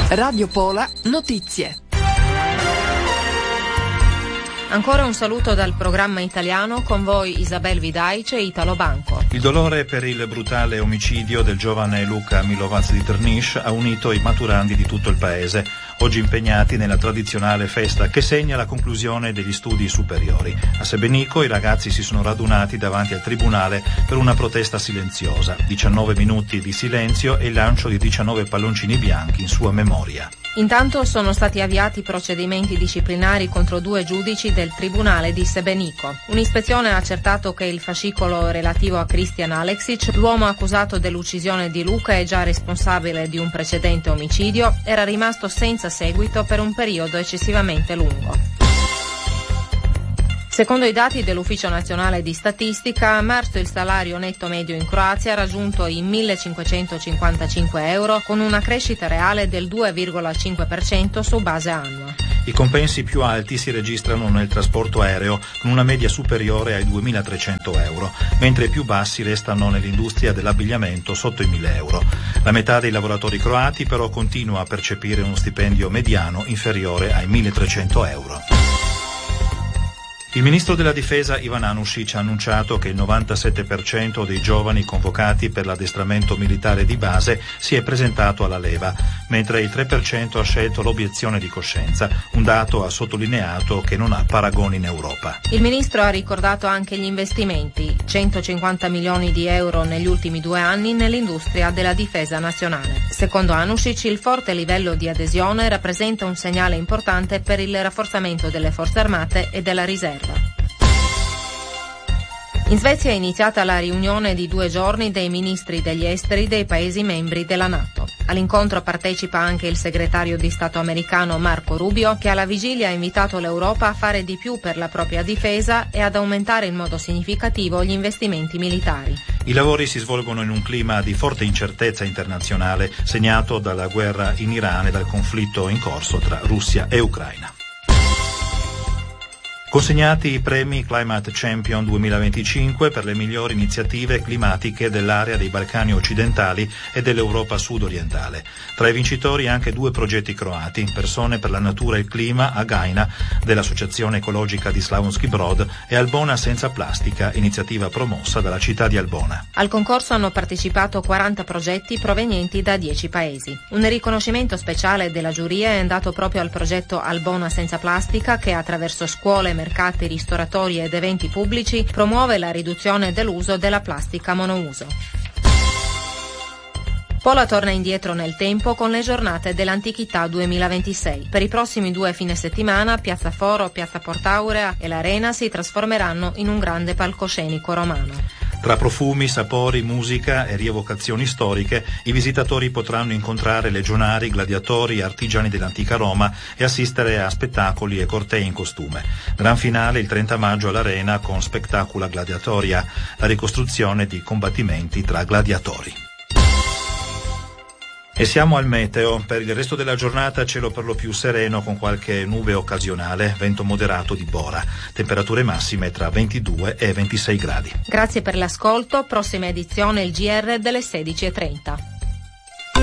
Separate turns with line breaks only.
Radio Pola Notizie.
Ancora un saluto dal programma italiano, con voi Isabel Vidaic e Italo Banco.
Il dolore per il brutale omicidio del giovane Luca Milovac di Drniš ha unito i maturandi di tutto il paese, oggi impegnati nella tradizionale festa che segna la conclusione degli studi superiori. A Sebenico i ragazzi si sono radunati davanti al tribunale per una protesta silenziosa. 19 minuti di silenzio e il lancio di 19 palloncini bianchi in sua memoria.
Intanto sono stati avviati procedimenti disciplinari contro 2 giudici del tribunale di Sebenico. Un'ispezione ha accertato che il fascicolo relativo a Christian Aleksic, l'uomo accusato dell'uccisione di Luca e già responsabile di un precedente omicidio, era rimasto senza seguito per un periodo eccessivamente lungo. Secondo i dati dell'Ufficio Nazionale di Statistica, a marzo il salario netto medio in Croazia ha raggiunto i 1.555 euro, con una crescita reale del 2,5% su base annua.
I compensi più alti si registrano nel trasporto aereo, con una media superiore ai 2.300 euro, mentre i più bassi restano nell'industria dell'abbigliamento sotto i 1.000 euro. La metà dei lavoratori croati però continua a percepire uno stipendio mediano inferiore ai 1.300 euro. Il ministro della difesa Ivan Anušić ha annunciato che il 97% dei giovani convocati per l'addestramento militare di base si è presentato alla leva, mentre il 3% ha scelto l'obiezione di coscienza, un dato ha sottolineato che non ha paragoni in Europa.
Il ministro ha ricordato anche gli investimenti, 150 milioni di euro negli ultimi 2 anni nell'industria della difesa nazionale. Secondo Anušić, il forte livello di adesione rappresenta un segnale importante per il rafforzamento delle forze armate e della riserva. In Svezia è iniziata la riunione di 2 giorni dei ministri degli esteri dei Paesi membri della NATO. All'incontro partecipa anche il segretario di Stato americano Marco Rubio, che alla vigilia ha invitato l'Europa a fare di più per la propria difesa e ad aumentare in modo significativo gli investimenti militari.
I lavori si svolgono in un clima di forte incertezza internazionale, segnato dalla guerra in Iran e dal conflitto in corso tra Russia e Ucraina. Consegnati i premi Climate Champion 2025 per le migliori iniziative climatiche dell'area dei Balcani occidentali e dell'Europa sud-orientale. Tra i vincitori anche 2 progetti croati, Persone per la natura e il clima a Gajna dell'Associazione Ecologica di Slavonski Brod e Albona senza plastica, iniziativa promossa dalla città di Albona.
Al concorso hanno partecipato 40 progetti provenienti da 10 paesi. Un riconoscimento speciale della giuria è andato proprio al progetto Albona senza plastica, che attraverso scuole, mercati, ristoratori ed eventi pubblici promuove la riduzione dell'uso della plastica monouso. Pola torna indietro nel tempo con le giornate dell'Antichità 2026. Per i prossimi 2 fine settimana, Piazza Foro, Piazza Portaurea e l'Arena si trasformeranno in un grande palcoscenico romano.
Tra profumi, sapori, musica e rievocazioni storiche, i visitatori potranno incontrare legionari, gladiatori e artigiani dell'antica Roma e assistere a spettacoli e cortei in costume. Gran finale il 30 maggio all'Arena con Spectacula Gladiatoria, la ricostruzione di combattimenti tra gladiatori. E siamo al meteo. Per il resto della giornata cielo per lo più sereno con qualche nube occasionale, vento moderato di Bora. Temperature massime tra 22 e 26 gradi.
Grazie per l'ascolto. Prossima edizione il GR delle 16:30.